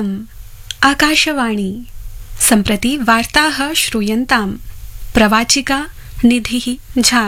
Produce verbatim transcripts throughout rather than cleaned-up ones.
इयम् आकाशवाणी सम्प्रति वार्ताः श्रूयन्ताम् प्रवाचिका निधिः झा।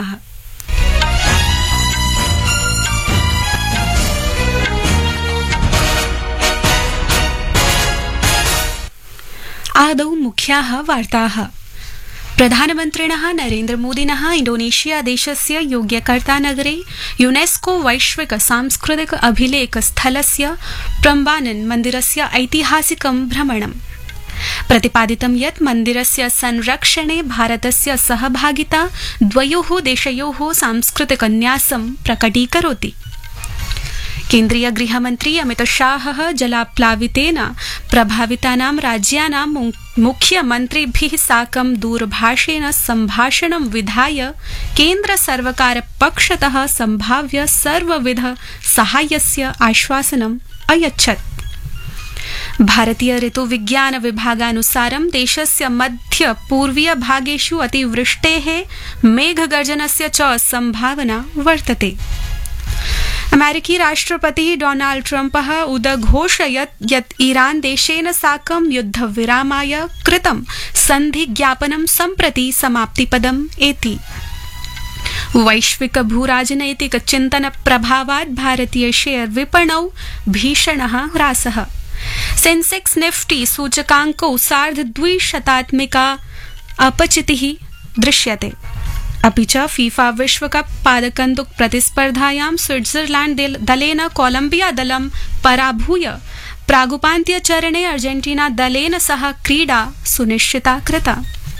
आदौ मुख्याः वार्ताः। प्रधानमन्त्रिणः नरेन्द्रमोदिनः इंडोनेशिया देशस्य योग्यकर्ता नगरे यूनेस्को वैश्विक सांस्कृतिक अभिलेख स्थलस्य प्रम्बानन मन्दिरस्य ऐतिहासिकं भ्रमणम्। प्रतिपादितं यत् मन्दिरस्य संरक्षणे भारतस्य सहभागिता द्वयोः देशयोः सांस्कृतिक न्यासं प्रकटीकरोति। केन्द्रीय गृहमन्त्री अमितशाहः जलाप्लावितेन प्रभावितानां राज्यानां मुख्यमन्त्रिभिः साकं दूरभाषेण सम्भाषणं विधाय केन्द्रसर्वकारपक्षतः सम्भाव्य सर्वविध साहाय्यस्य आश्वासनम् अयच्छत्। भारतीय ऋतुविज्ञान विभागानुसारं देशस्य मध्य पूर्वीय भागेषु अतिवृष्टेः मेघगर्जनस्य च सम्भावना वर्तते। अमेरिकी राष्ट्रपतिः डोनाल्ड ट्रम्पः उदघोषयत् यत् ईरान देशेन साकं युद्धविरामाय कृतं सन्धिज्ञापनं सम्प्रति समाप्तिपदम् एति। वैश्विक भूराजनैतिक चिन्तन प्रभावात् भारतीय शेयर विपणौ भीषणः ह्रासः। सेंसेक्स निफ्टी सूचकाङ्कौ सार्धद्विशतात्मिका अपचितिः दृश्यते। अपि च फीफा विश्वकप पादकन्दुक प्रतिस्पर्धायां स्विट्जरलैंड दलेन कोलम्बिया दलं पराभूय प्रागुपान्त्यचरणे अर्जेंटीना दलेन सह क्रीडा सुनिश्चिता कृता।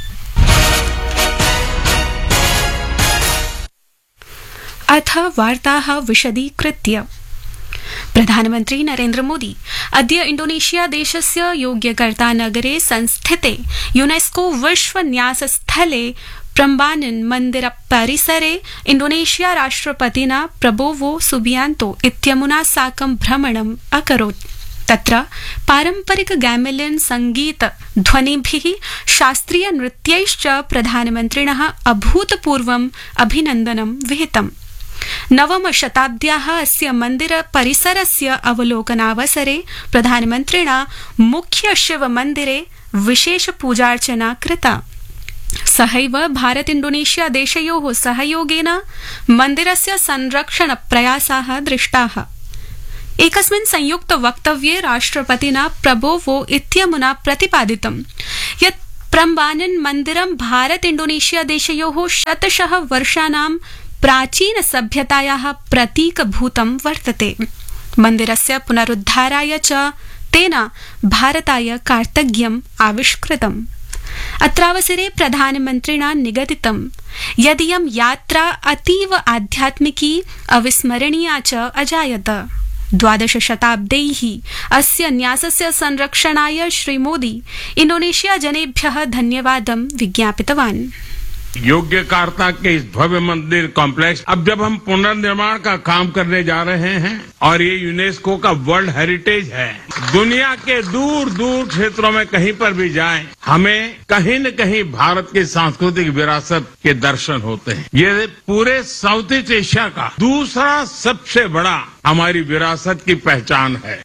अथ वार्ताः विशदीकृत्य। प्रधानमन्त्री नरेन्द्र मोदी अद्य इंडोनेशिया देशस्य योग्यकर्ता नगरे संस्थिते यूनेस्को विश्व न्यास स्थले प्रम्बानन मन्दिर परिसरे इंडोनेशिया राष्ट्रपतिना प्रबोवो सुबियांतो इत्यमुना साकं भ्रमणम् अकरोत्। तत्र पारम्परिक गैमेलिन संगीत ध्वनिभिः शास्त्रीय नृत्यैश्च प्रधानमन्त्रिणः अभूतपूर्वम् अभिनन्दनं विहितम्। नवम शताब्द्याः अस्य मन्दिर परिसरस्य अवलोकनावसरे प्रधानमन्त्रिणा मुख्य शिव मन्दिरे विशेष पूजार्चना कृता। सहैव भारत इंडोनेशिया देशयोः सहयोगेन मन्दिरस्य संरक्षण प्रयासाः दृष्टाः। एकस्मिन् संयुक्त वक्तव्ये राष्ट्रपतिना प्रबोवो इत्यमुना प्रतिपादितं यत् प्रम्बानन मन्दिरं भारत इंडोनेशिया देशयोः शतशः वर्षाणां प्राचीन सभ्यतायाः प्रतीकभूतं वर्तते। मन्दिरस्य पुनरुद्धाराय च तेन भारताय कार्तज्ञम् आविष्कृतम्। अत्रावसरे प्रधानमन्त्रिणा निगदितं यदियं यात्रा अतीव आध्यात्मिकी अविस्मरणीया च अजायत। द्वादश शताब्दैः अस्य न्यासस्य संरक्षणाय श्रीमोदी इंडोनेशिया जनेभ्यः धन्यवादं विज्ञापितवान्। योग्यकर्ता के इस भव्य मंदिर कॉम्प्लेक्स अब जब हम पुनर्निर्माण का काम करने जा रहे हैं और ये यूनेस्को का वर्ल्ड हेरिटेज है, दुनिया के दूर दूर क्षेत्रों में कहीं पर भी जाएं, हमें कहीं न कहीं भारत की सांस्कृतिक विरासत के दर्शन होते हैं। ये पूरे साउथ ईस्ट एशिया का दूसरा सबसे बड़ा हमारी विरासत की पहचान है।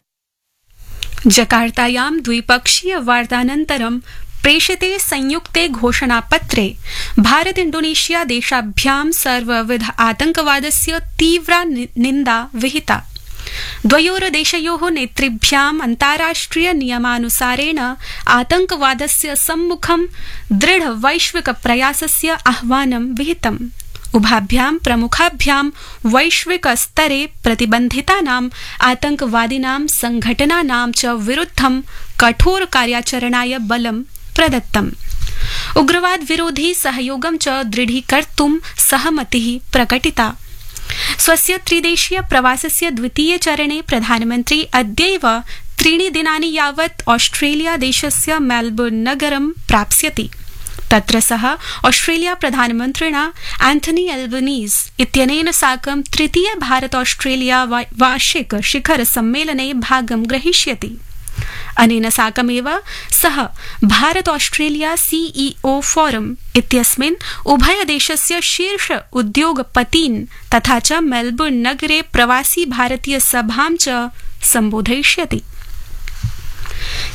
जकार्तायां द्विपक्षीय वार्तानन्तरं प्रेषिते संयुक्ते घोषणापत्रे भारत इंडोनेशिया देशाभ्यां सर्वविध आतंकवादस्य तीव्रा निन्दा विहिता। द्वयोर्देशयोः नेतृभ्याम् अन्ताराष्ट्रिय नियमानुसारेण आतंकवादस्य सम्मुखं दृढ वैश्विक प्रयासस्य आह्वानं विहितम्। उभाभ्यां प्रमुखाभ्यां वैश्विक स्तरे प्रतिबन्धितानाम् आतंकवादिनां संघटनानां च विरुद्धं कठोर कार्याचरणाय बलं प्रदत्तम्। उग्रवाद विरोधी सहयोगं च दृढीकर्तुं सहमतिः प्रकटिता। स्वस्य त्रिदेशीय प्रवासस्य द्वितीये चरणे प्रधानमन्त्री अद्यैव त्रीणि दिनानि यावत् ऑस्ट्रेलिया देशस्य मेलबर्न नगरं प्राप्स्यति। तत्र सः ऑस्ट्रेलिया प्रधानमन्त्रिणा एंथनी एल्बनीज इत्यनेन साकं तृतीय भारत ऑस्ट्रेलिया वार्षिक शिखर सम्मेलने भागं ग्रहीष्यति। अनेन साकमेव सः भारत ऑस्ट्रेलिया सीईओ फोरम इत्यस्मिन् उभयदेशस्य शीर्ष उद्योगपतीन् तथा च मेलबर्न नगरे प्रवासी भारतीय सभां च सम्बोधयिष्यति।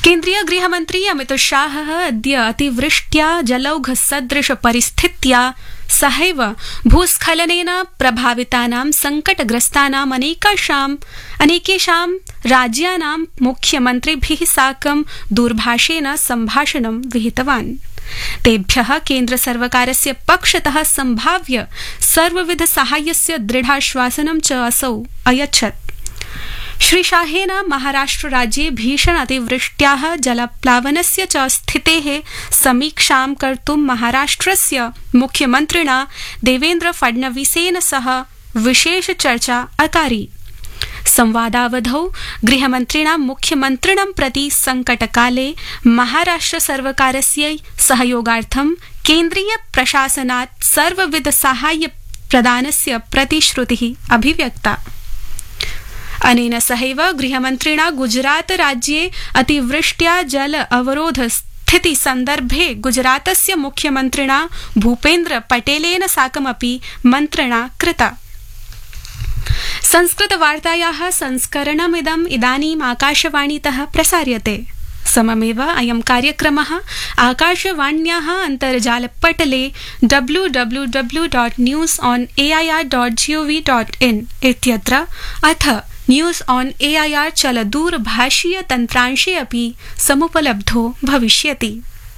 केन्द्रीय गृहमन्त्री अमित शाहः अद्य अतिवृष्ट्या जलौघसदृश परिस्थित्या सहैव भूस्खलनेन प्रभावितानां संकटग्रस्तानाम् अनेकाषाम् अनेकेषां राज्यानां मुख्यमन्त्रिभिः साकं दूरभाषेण सम्भाषणं विहितवान्। तेभ्यः केन्द्रसर्वकारस्य पक्षतः सम्भाव्य सर्वविध साहाय्यस्य दृढाश्वासनं च असौ अयच्छत्। श्री शाहेन महाराष्ट्र राज्ये भीषण अतिवृष्ट्याः जलप्लावनस्य च स्थितेः समीक्षां कर्तुं महाराष्ट्रस्य मुख्यमन्त्रिणा देवेन्द्र फडणवीसेन सह विशेष चर्चा अकारी। संवादावधौ गृहमन्त्रिणा मुख्यमन्त्रिणं प्रति संकटकाले महाराष्ट्र सर्वकारस्य सहयोगार्थं केन्द्रीय प्रशासनात् सर्वविध साहाय्य प्रदानस्य प्रतिश्रुतिः अभिव्यक्ता। अनेन सहैव गृहमन्त्रिणा गुजरात राज्ये अतिवृष्ट्या जल अवरोध स्थिति सन्दर्भे गुजरातस्य मुख्यमन्त्रिणा भूपेन्द्र पटेलेन साकमपि मन्त्रणा कृता। संस्कृतवार्तायाः संस्करणमिदम् इदानीम् आकाशवाणीतः प्रसार्यते। सममेव अयं कार्यक्रमः आकाशवाण्याः अन्तर्जालपटले W W W dot news on A I R dot G O V dot in इत्यत्र अथ news on A I R चलदूरभाषीय तन्त्रांशे अपि समुपलब्धो भविष्यति।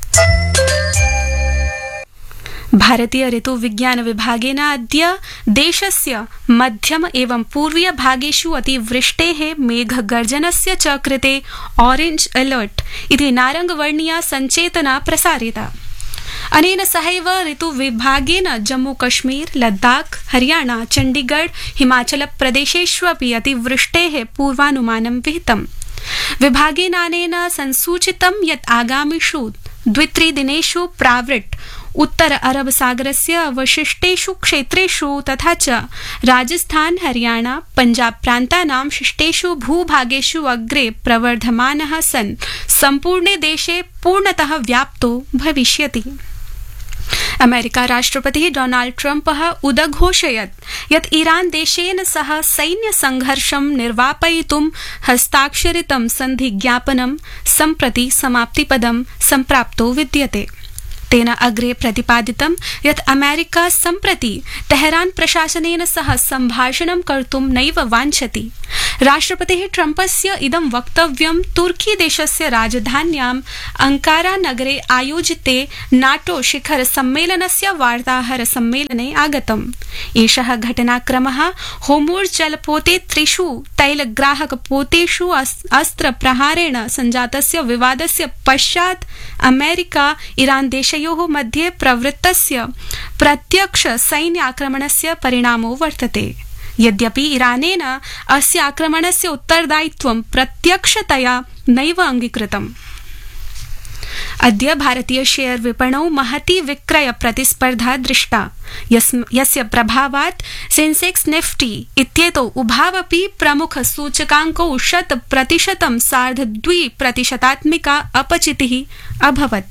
भारतीय ऋतु विज्ञान विभागेन अद्य देशस्य मध्यम एवं पूर्वीय भागेषु अतिवृष्टेः मेघगर्जनस्य च कृते ऑरेंज अलर्ट इति नारंगवर्णीया संचेतना प्रसारिता। अनेन सहैव ऋतु विभागेन जम्मू कश्मीर, लद्दाख, हरियाणा, चण्डीगढ़, हिमाचल प्रदेशेष्वपि अतिवृष्टेः पूर्वानुमानं विहितम्। विभागेनानेन संसूचितं यत् आगामिषु द्वित्रिदिनेषु प्रावृट् उत्तर अरब सागरस्य अवशिष्टेषु क्षेत्रेषु तथा च राजस्थान, हरियाणा, पंजाब प्रान्तानां शिष्टेषु भूभागेषु अग्रे प्रवर्धमानः सन् सम्पूर्णे देशे पूर्णतः व्याप्तो भविष्यति। अमेरिका राष्ट्रपतिः डोनाल्ड ट्रम्पः उदघोषयत् यत् ईरान देशेन सह सैन्य संघर्षं निर्वापयितुं हस्ताक्षरितं सन्धिज्ञापनं सम्प्रति समाप्तिपदं सम्प्राप्तो विद्यते। तेन अग्रे प्रतिपादितं यत् अमेरिका सम्प्रति तेहरान प्रशासनेन सह सम्भाषणं कर्तुं नैव वाञ्छति। राष्ट्रपतिः ट्रम्पस्य इदं वक्तव्यं तुर्की देशस्य राजधान्याम् अंकारा नगरे आयोजिते नाटो शिखर सम्मेलनस्य वार्ताहर सम्मेलने आगतम्। एषः घटनाक्रमः होर्मुज़ जलपोते त्रिषु तैलग्राहकपोतेषु अस्त्र प्रहारेण सञ्जातस्य विवादस्य पश्चात् अमेरिका ईरान देशयोः मध्ये प्रवृत्तस्य प्रत्यक्ष सैन्य आक्रमणस्य परिणामो वर्तते। यद्यपि ईरानेन अस्य आक्रमणस्य उत्तरदायित्वं प्रत्यक्षतया नैव अंगीकृतम्। अद्य भारतीय शेयर विपणौ महती विक्रय प्रतिस्पर्धा दृष्टा, यस्य प्रभावात् सेंसेक्स निफ्टी इत्येतौ उभावपि प्रमुख सूचकाङ्कौ शत प्रतिशतं सार्ध द्वि प्रतिशतात्मिका अपचितिः अभवत्।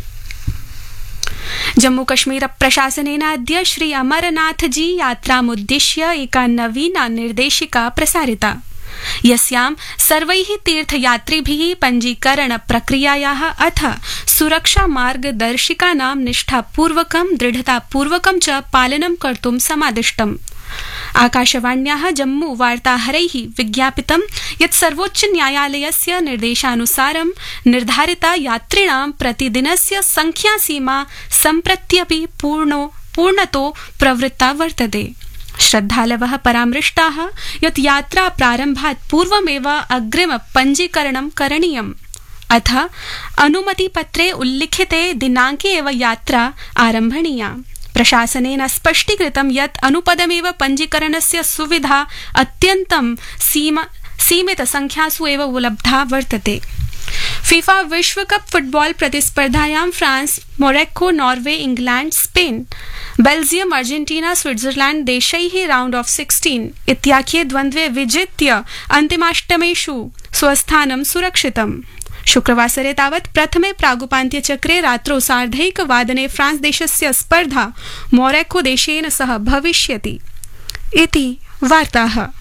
जम्मू कश्मीर प्रशासनेन अद्य श्री अमरनाथजी यात्रामुद्दिश्य एका नवीना निर्देशिका प्रसारिता, यस्यां सर्वैः तीर्थयात्रिभिः पञ्जीकरण प्रक्रियायाः अथ सुरक्षा मार्गदर्शिकानां निष्ठापूर्वकं दृढतापूर्वकं च पालनं कर्तुं समादिष्टम्। आकाशवाण्याः जम्मू वार्ताहरैः विज्ञापितं यत् सर्वोच्च न्यायालयस्य निर्देशानुसारं निर्धारिता यात्रिणां प्रतिदिनस्य संख्यासीमा सम्प्रत्यपि पूर्णो पूर्णतो प्रवृत्ता वर्तते। श्रद्धालवः परामृष्टाः यत् यात्रा प्रारम्भात् पूर्वमेव अग्रिम पञ्जीकरणं करणीयम्, अथ अनुमतिपत्रे उल्लिखिते दिनाङ्के एव यात्रा आरम्भणीया। प्रशासनेन स्पष्टीकृतं यत् अनुपदमेव पञ्जीकरणस्य सुविधा अत्यन्तं सीमित संख्यासु एव उपलब्धा वर्तते। फीफा विश्वकप फुटबॉल प्रतिस्पर्धायां France, Morocco, Norway, England, Spain, Belgium, Argentina, Switzerland देशैः राउंड ऑफ सिक्सटीन इत्याख्ये द्वन्द्वे विजित्य अन्तिमाष्टमेषु स्वस्थानं सुरक्षितम्। शुक्रवासरे तावत् प्रथमे प्रागुपान्त्यचक्रे रात्रौ सार्धैकवादने फ्रांस देशस्य स्पर्धा मोरक्को देशेन सह भविष्यति इति वार्ताः।